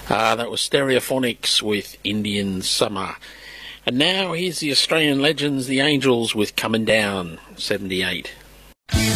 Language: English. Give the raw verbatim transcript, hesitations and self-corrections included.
Ah, that was Stereophonics with Indian Summer. And now here's the Australian legends, the Angels, with Coming Down, seventy-eight.